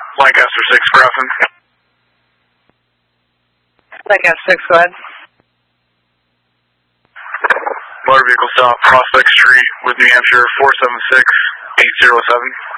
Lancaster 6, Grafton. Lancaster 6, go ahead. Motor vehicle stop, Prospect Street with New Hampshire 476-807.